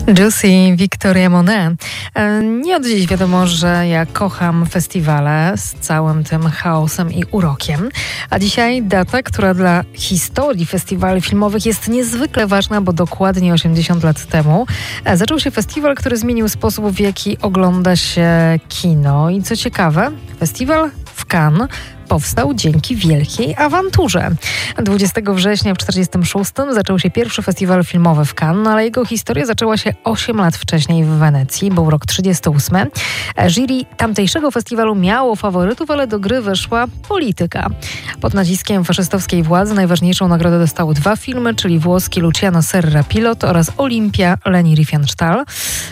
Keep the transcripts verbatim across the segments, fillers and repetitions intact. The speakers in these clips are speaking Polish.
Juicy, Victoria Monet. Nie od dziś wiadomo, że ja kocham festiwale z całym tym chaosem i urokiem. A dzisiaj data, która dla historii festiwali filmowych jest niezwykle ważna, bo dokładnie osiemdziesiąt lat temu zaczął się festiwal, który zmienił sposób, w jaki ogląda się kino. I co ciekawe, festiwal w Cannes powstał dzięki wielkiej awanturze. dwudziestego września w tysiąc dziewięćset czterdziestym szóstym zaczął się pierwszy festiwal filmowy w Cannes, ale jego historia zaczęła się osiem lat wcześniej w Wenecji. Był rok trzydziesty ósmy. Jury tamtejszego festiwalu miało faworytów, ale do gry weszła polityka. Pod naciskiem faszystowskiej władzy najważniejszą nagrodę dostały dwa filmy, czyli włoski Luciano Serra Pilot oraz Olimpia Leni Riefenstahl.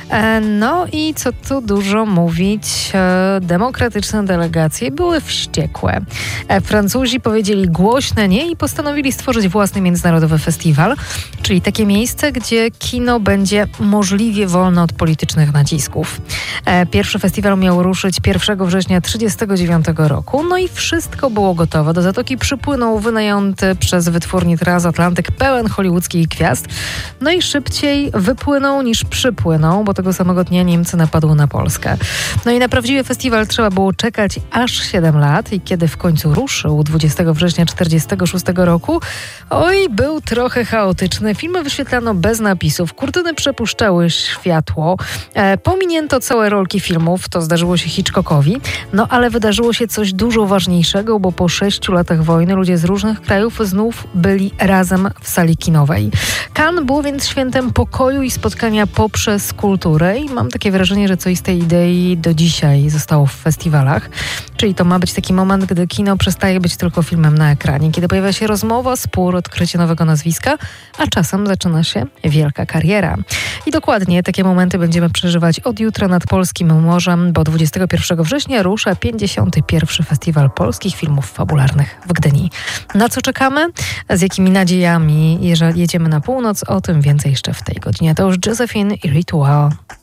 No i co tu dużo mówić, demokratyczne delegacje były wściekłe. Francuzi powiedzieli głośne nie i postanowili stworzyć własny międzynarodowy festiwal, czyli takie miejsce, gdzie kino będzie możliwie wolne od politycznych nacisków. Pierwszy festiwal miał ruszyć pierwszego września tysiąc dziewięćset trzydziestego dziewiątego roku, no i wszystko było gotowe. Do Zatoki przypłynął wynajęty przez wytwórnię Transatlantyk pełen hollywoodzkich gwiazd, no i szybciej wypłynął niż przypłynął, bo tego samego dnia Niemcy napadły na Polskę. No i na prawdziwy festiwal trzeba było czekać aż siedem lat i kiedy w końcu ruszył dwudziestego września tysiąc dziewięćset czterdziestego szóstego roku, oj, był trochę chaotyczny. Filmy wyświetlano bez napisów, kurtyny przepuszczały światło, e, pominięto całe rolki filmów, to zdarzyło się Hitchcockowi, no ale wydarzyło się coś dużo ważniejszego, bo po sześciu latach wojny ludzie z różnych krajów znów byli razem w sali kinowej. Cannes było więc świętem pokoju i spotkania poprzez kulturę i mam takie wrażenie, że coś z tej idei do dzisiaj zostało w festiwalach, czyli to ma być taki moment, gdy kino przestaje być tylko filmem na ekranie, kiedy pojawia się rozmowa, spór, odkrycie nowego nazwiska, a czasem zaczyna się wielka kariera. I dokładnie takie momenty będziemy przeżywać od jutra nad polskim morzem, bo dwudziestego pierwszego września rusza pięćdziesiąty pierwszy Festiwal Polskich Filmów Fabularnych w Gdyni. Na co czekamy? Z jakimi nadziejami, jeżeli jedziemy na północ? O tym więcej jeszcze w tej godzinie. To już Josephine i Ritual.